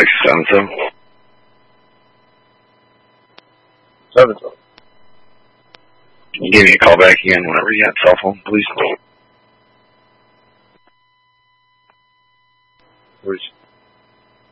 670. 70. Can you give me a call back again whenever you got a cell phone, please? Please.